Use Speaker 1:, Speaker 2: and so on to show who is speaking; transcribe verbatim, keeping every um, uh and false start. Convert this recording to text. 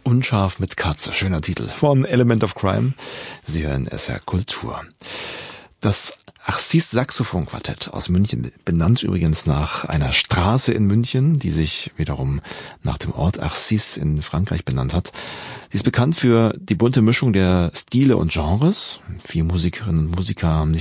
Speaker 1: Unscharf mit Katze, schöner Titel von Element of Crime. Sie hören S R Kultur. Das Arcis Saxophon-Quartett aus München, benannt übrigens nach einer Straße in München, die sich wiederum nach dem Ort Arcis in Frankreich benannt hat. Sie ist bekannt für die bunte Mischung der Stile und Genres. Vier Musikerinnen und Musiker haben